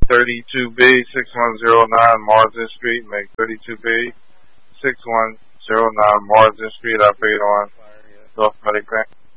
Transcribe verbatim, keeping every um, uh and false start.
thirty-two B, six one zero nine Marsden Street. Make thirty-two B, six one zero nine Marsden Street. I paid on North Medic Grant.